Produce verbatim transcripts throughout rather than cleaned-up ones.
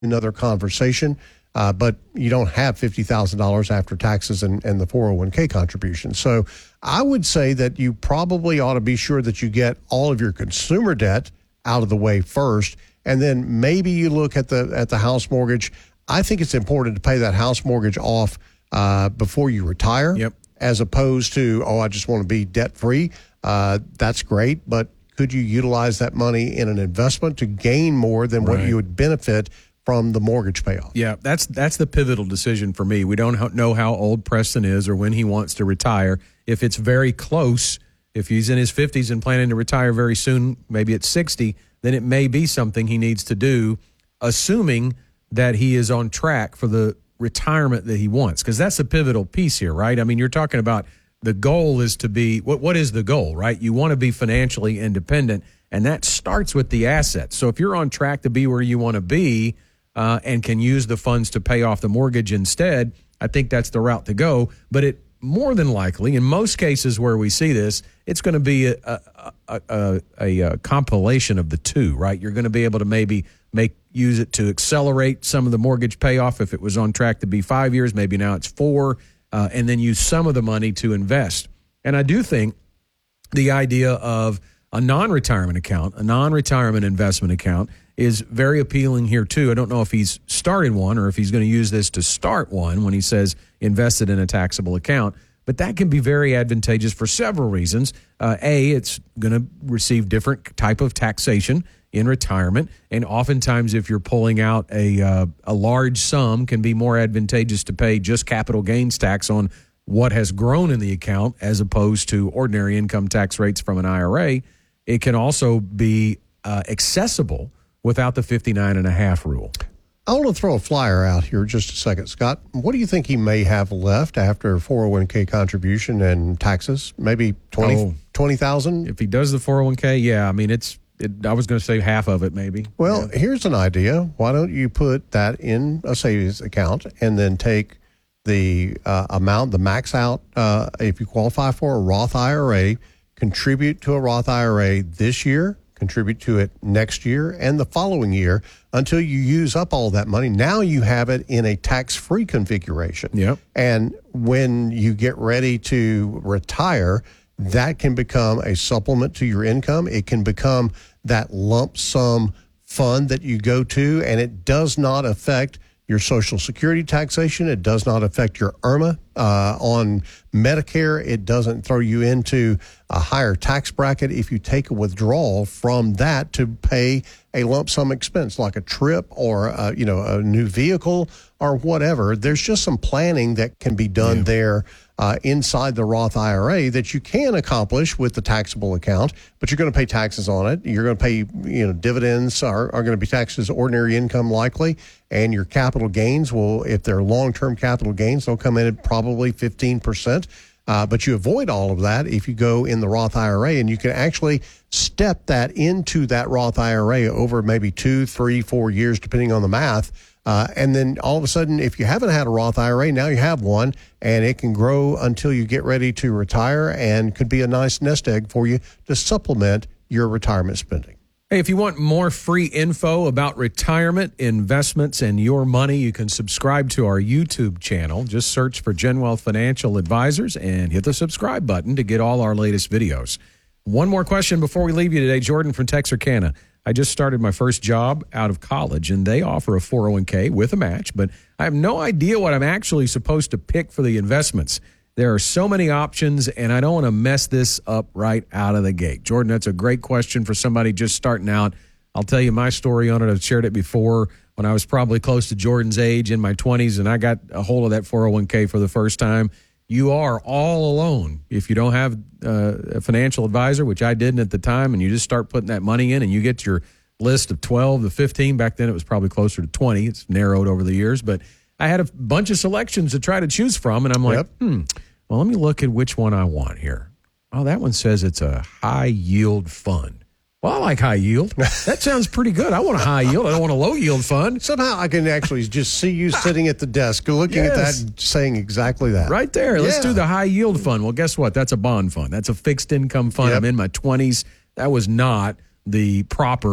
another conversation. Uh, but you don't have fifty thousand dollars after taxes and, and the four oh one k contribution. So I would say that you probably ought to be sure that you get all of your consumer debt out of the way first, and then maybe you look at the at the house mortgage. I think it's important to pay that house mortgage off uh, before you retire, yep. as opposed to, oh, I just want to be debt-free. Uh, that's great, but could you utilize that money in an investment to gain more than right. what you would benefit from the mortgage payoff? Yeah, that's that's the pivotal decision for me. We don't know how old Preston is or when he wants to retire. If it's very close, if he's in his fifties and planning to retire very soon, maybe at sixty, then it may be something he needs to do, assuming that he is on track for the retirement that he wants, because that's the pivotal piece here, right? I mean, you're talking about the goal is to be, what what is the goal, right? You want to be financially independent, and that starts with the assets. So if you're on track to be where you want to be, Uh, and can use the funds to pay off the mortgage instead, I think that's the route to go. But it more than likely, in most cases where we see this, it's going to be a, a, a, a, a, a compilation of the two, right? You're going to be able to maybe make use it to accelerate some of the mortgage payoff if it was on track to be five years, maybe now it's four, uh, and then use some of the money to invest. And I do think the idea of a non-retirement account, a non-retirement investment account, is very appealing here, too. I don't know if he's started one or if he's going to use this to start one when he says invested in a taxable account, but that can be very advantageous for several reasons. Uh, A, it's going to receive different type of taxation in retirement, and oftentimes if you're pulling out a, uh, a large sum, can be more advantageous to pay just capital gains tax on what has grown in the account as opposed to ordinary income tax rates from an I R A. It can also be uh, accessible without the fifty-nine and a half rule. I want to throw a flyer out here just a second. Scott, what do you think he may have left after four oh one k contribution and taxes? Maybe twenty thousand? If he does the four oh one k, yeah. I mean, it's. It, I was going to say half of it maybe. Well, yeah. Here's an idea. Why don't you put that in a savings account and then take the uh, amount, the max out, uh, if you qualify for a Roth I R A, contribute to a Roth I R A this year, contribute to it next year and the following year until you use up all that money. Now you have it in a tax-free configuration. Yep. And when you get ready to retire, that can become a supplement to your income. It can become that lump sum fund that you go to, and it does not affect your Social Security taxation. It does not affect your I R M A uh, on Medicare. It doesn't throw you into a higher tax bracket if you take a withdrawal from that to pay a lump sum expense like a trip or uh, you know a new vehicle or whatever. There's just some planning that can be done yeah. there uh, inside the Roth I R A that you can accomplish with the taxable account, but you're going to pay taxes on it. You're going to pay, you know, dividends are, are going to be taxed as ordinary income likely, and your capital gains will, if they're long-term capital gains, they'll come in at probably fifteen percent. Uh, but you avoid all of that if you go in the Roth I R A, and you can actually step that into that Roth I R A over maybe two, three, four years, depending on the math. Uh, and then all of a sudden, if you haven't had a Roth I R A, now you have one, and it can grow until you get ready to retire and could be a nice nest egg for you to supplement your retirement spending. Hey, if you want more free info about retirement, investments, and your money, you can subscribe to our YouTube channel. Just search for Gen Wealth Financial Advisors and hit the subscribe button to get all our latest videos. One more question before we leave you today. Jordan from Texarkana. I just started my first job out of college, and they offer a four oh one k with a match, but I have no idea what I'm actually supposed to pick for the investments. There are so many options, and I don't want to mess this up right out of the gate. Jordan, that's a great question for somebody just starting out. I'll tell you my story on it. I've shared it before when I was probably close to Jordan's age in my twenties, and I got a hold of that four oh one k for the first time. You are all alone if you don't have uh, a financial advisor, which I didn't at the time, and you just start putting that money in, and you get your list of twelve to fifteen. Back then it was probably closer to twenty. It's narrowed over the years, but I had a bunch of selections to try to choose from, and I'm like, yep. hmm, well, let me look at which one I want here. Oh, that one says it's a high-yield fund. Well, I like high yield. That sounds pretty good. I want a high yield. I don't want a low-yield fund. Somehow I can actually just see you sitting at the desk looking yes. at that and saying exactly that. Right there. Yeah. Let's do the high-yield fund. Well, guess what? That's a bond fund. That's a fixed-income fund. Yep. I'm in my twenties. That was not the proper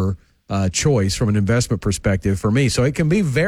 uh, choice from an investment perspective for me. So it can be very